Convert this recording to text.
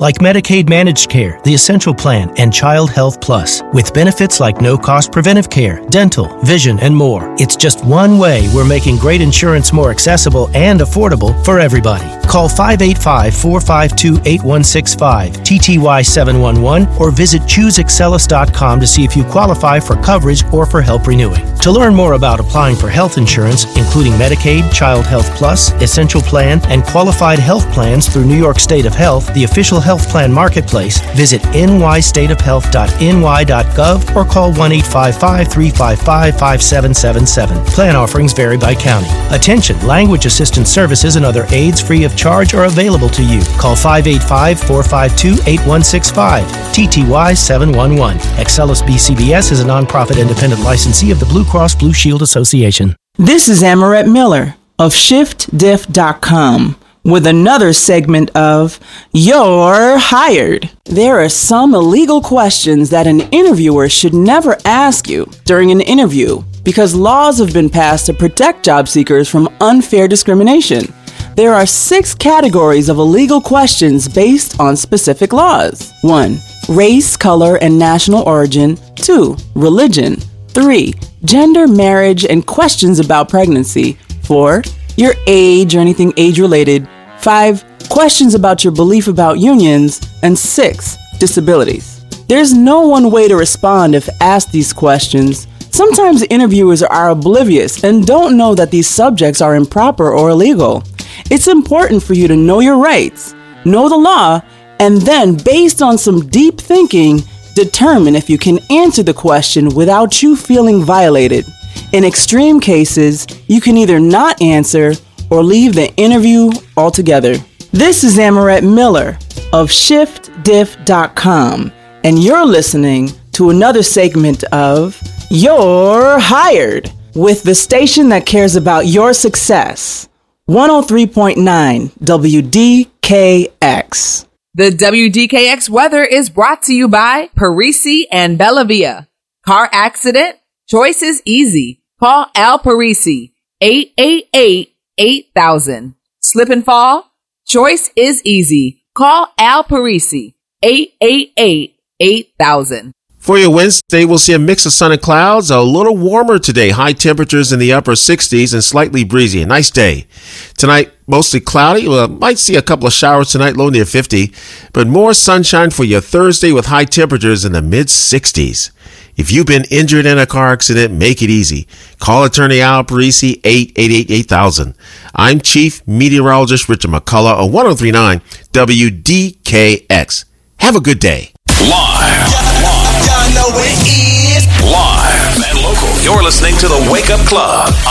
like Medicaid Managed Care, the Essential Plan, and Child Health Plus, with benefits like no-cost preventive care, dental, vision, and more. It's just one way we're making great insurance more accessible and affordable for everybody. Call 585-452-8165, TTY 711, or visit ChooseExcelis.com to see if you qualify for coverage or for help renewing. To learn more about applying for health insurance, including Medicaid, Child Health Plus, Essential Plan, and qualified health plans through New York State of Health, the official health plan marketplace, visit nystateofhealth.ny.gov or call 1-855-355-5777. Plan offerings vary by county. Attention, language assistance services and other aids free of charge are available to you. Call 585-452-8165, TTY 711. Excelis BCBS is a nonprofit independent licensee of the Blue Cross Blue Shield Association. This is Amarette Miller of ShiftDiff.com with another segment of You're Hired. There are some illegal questions that an interviewer should never ask you during an interview because laws have been passed to protect job seekers from unfair discrimination. There are 6 categories of illegal questions based on specific laws. 1. Race, color, and national origin. 2. Religion. 3. Gender, marriage, and questions about pregnancy. 4. Your age or anything age-related. 5. Questions about your belief about unions. And 6. Disabilities. There's no one way to respond if asked these questions. Sometimes interviewers are oblivious and don't know that these subjects are improper or illegal. It's important for you to know your rights, know the law, and then, based on some deep thinking, determine if you can answer the question without you feeling violated. In extreme cases, you can either not answer or leave the interview altogether. This is Amarette Miller of ShiftDiff.com, and you're listening to another segment of You're Hired with the station that cares about your success. 103.9 WDKX. The WDKX weather is brought to you by Parisi and Bellavia. Car accident? Choice is easy. Call Al Parisi, 888-8000. Slip and fall? Choice is easy. Call Al Parisi, 888-8000. For your Wednesday, we'll see a mix of sun and clouds, a little warmer today. High temperatures in the upper 60s and slightly breezy. A nice day. Tonight, mostly cloudy. Well, might see a couple of showers tonight, low near 50. But more sunshine for your Thursday with high temperatures in the mid-60s. If you've been injured in a car accident, make it easy. Call attorney Al Parisi, 888-8000. I'm Chief Meteorologist Richard McCullough on 103.9 WDKX. Have a good day. Live and local. You're listening to the Wake Up Club